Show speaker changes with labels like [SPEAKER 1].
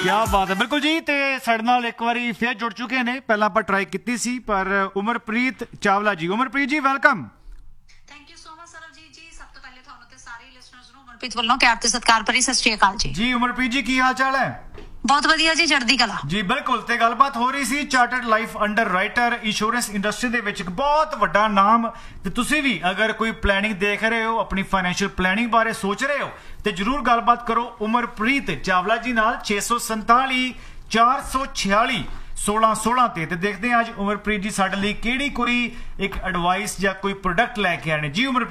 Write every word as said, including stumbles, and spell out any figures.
[SPEAKER 1] क्या बात है, बिल्कुल जी। ਤੇ ਸਾਡੇ ਨਾਲ ਇੱਕ ਵਾਰੀ ਫੇਰ ਜੁੜ ਚੁੱਕੇ ਨੇ, ਪਹਿਲਾਂ ਆਪਾਂ ਟਰਾਈ ਕੀਤੀ ਸੀ ਪਰ ਉਮਰਪ੍ਰੀਤ ਚਾਵਲਾ ਜੀ। ਉਮਰਪ੍ਰੀਤ ਜੀ welcome.
[SPEAKER 2] Thank you so much Sarabjit ਜੀ। ਸਭ ਤੋਂ ਪਹਿਲੇ ਤੁਹਾਨੂੰ ਤੇ ਸਾਰੇ ਲਿਸਨਰਸ ਨੂੰ ਉਮਰਪ੍ਰੀਤ ਵੱਲੋਂ ਪਿਆਰ ਤੇ ਸਤਿਕਾਰ ਭਰੀ ਸਤਿ ਸ਼੍ਰੀ ਅਕਾਲ ਜੀ।
[SPEAKER 1] ਜੀ ਉਮਰਪ੍ਰੀਤ ਜੀ ਕੀ ਹਾਲ ਚਾਲ ਹੈ?
[SPEAKER 2] ਬਹੁਤ ਵਧੀਆ ਜੀ, ਚੜ੍ਹਦੀ ਕਲਾ
[SPEAKER 1] ਜੀ। ਬਿਲਕੁਲ, ਤੇ ਗੱਲਬਾਤ ਹੋ ਰਹੀ ਸੀ chartered life under writer, insurance industry ਦੇ ਵਿੱਚ ਇੱਕ ਬਹੁਤ ਵੱਡਾ ਨਾਮ। ਤੇ ਤੁਸੀਂ ਵੀ ਅਗਰ ਕੋਈ ਪਲੈਨਿੰਗ ਦੇਖ ਰਹੇ ਹੋ, ਆਪਣੀ ਫਾਈਨੈਂਸ਼ੀਅਲ ਪਲੈਨਿੰਗ ਬਾਰੇ ਸੋਚ ਰਹੇ ਹੋ, ਤੇ ਜਰੂਰ ਗੱਲਬਾਤ ਕਰੋ ਉਮਰਪ੍ਰੀਤ ਚਾਵਲਾ ਜੀ ਨਾਲ। ਛੇ ਸੌ ਸੰਤਾਲੀ ਚਾਰ ਸੌ ਛਿਆਲੀ सोलह सोलह ਤੇ ਤੇ ਦੇਖਦੇ ਹਾਂ ਅੱਜ ਉਮਰਪ੍ਰੀਤ ਜੀ ਸਾਡੇ ਲਈ ਕਿਹੜੀ ਕੋਈ ਇੱਕ ਐਡਵਾਈਸ ਜਾਂ ਕੋਈ ਪ੍ਰੋਡਕਟ ਲੈ ਕੇ ਆਏ ਨੇ। ਜੀ ਉਮਰ